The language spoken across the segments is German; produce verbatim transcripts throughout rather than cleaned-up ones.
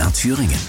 R Thüringen.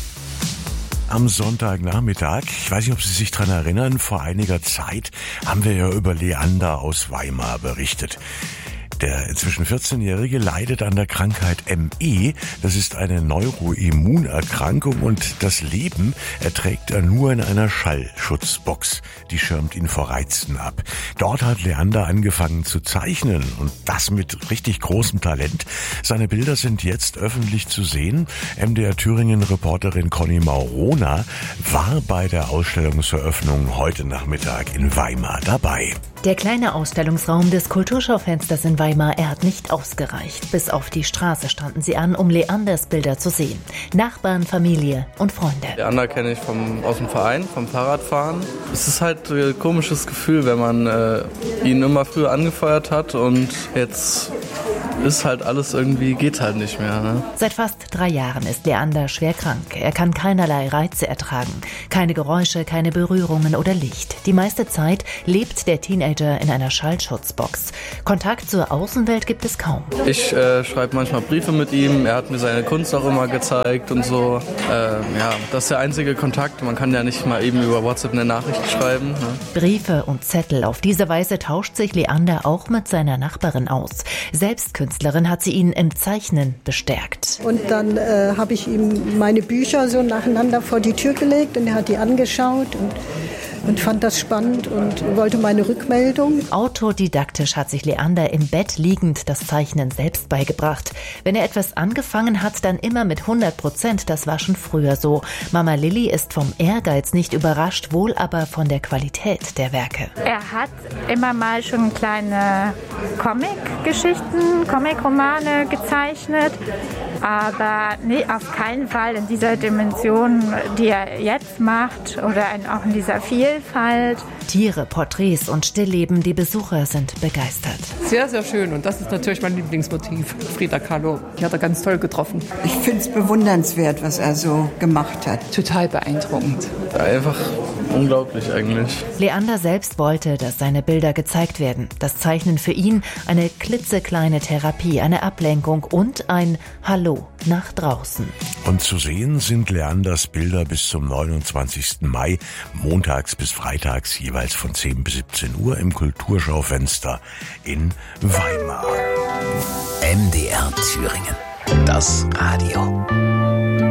Am Sonntagnachmittag, ich weiß nicht, ob Sie sich daran erinnern, vor einiger Zeit haben wir ja über Leander aus Weimar berichtet. Der inzwischen vierzehnjährige leidet an der Krankheit M E. Das ist eine Neuroimmunerkrankung und das Leben erträgt er nur in einer Schallschutzbox. Die schirmt ihn vor Reizen ab. Dort hat Leander angefangen zu zeichnen und das mit richtig großem Talent. Seine Bilder sind jetzt öffentlich zu sehen. M D R Thüringen-Reporterin Conny Maurona war bei der Ausstellungseröffnung heute Nachmittag in Weimar dabei. Der kleine Ausstellungsraum des Kulturschaufensters in Weimar, er hat nicht ausgereicht. Bis auf die Straße standen sie an, um Leanders Bilder zu sehen. Nachbarn, Familie und Freunde. Leander kenne ich vom, aus dem Verein, vom Fahrradfahren. Es ist halt ein komisches Gefühl, wenn man äh, ihn immer früher angefeuert hat und jetzt ist halt alles irgendwie, geht halt nicht mehr. Ne? Seit fast drei Jahren ist Leander schwer krank. Er kann keinerlei Reize ertragen. Keine Geräusche, keine Berührungen oder Licht. Die meiste Zeit lebt der Teenager in einer Schallschutzbox. Kontakt zur Außenwelt gibt es kaum. Ich äh, schreibe manchmal Briefe mit ihm. Er hat mir seine Kunst auch immer gezeigt und so. Äh, ja, das ist der einzige Kontakt. Man kann ja nicht mal eben über WhatsApp eine Nachricht schreiben. Ne? Briefe und Zettel. Auf diese Weise tauscht sich Leander auch mit seiner Nachbarin aus. Selbst Künstlerin hat sie ihn im Zeichnen bestärkt. Und dann äh, habe ich ihm meine Bücher so nacheinander vor die Tür gelegt und er hat die angeschaut und, und fand das spannend und wollte meine Rückmeldung. Autodidaktisch hat sich Leander im Bett liegend das Zeichnen selbst beigebracht. Wenn er etwas angefangen hat, dann immer mit hundert Prozent. Das war schon früher so. Mama Lilly ist vom Ehrgeiz nicht überrascht, wohl aber von der Qualität der Werke. Er hat immer mal schon kleine Comic-Geschichten, Comic-Romane gezeichnet, aber nee, auf keinen Fall in dieser Dimension, die er jetzt macht oder in, auch in dieser Vielfalt. Tiere, Porträts und Stillleben, die Besucher sind begeistert. Sehr, sehr schön und das ist natürlich mein Lieblingsmotiv, Frida Kahlo. Die hat er ganz toll getroffen. Ich finde es bewundernswert, was er so gemacht hat. Total beeindruckend. Einfach unglaublich eigentlich. Leander selbst wollte, dass seine Bilder gezeigt werden. Das Zeichnen für ihn eine klitzekleine Therapie, eine Ablenkung und ein Hallo nach draußen. Und zu sehen sind Leanders Bilder bis zum neunundzwanzigsten Mai, montags bis freitags jeweils von zehn bis siebzehn Uhr im Kulturschaufenster in Weimar. M D R Thüringen. Das Radio.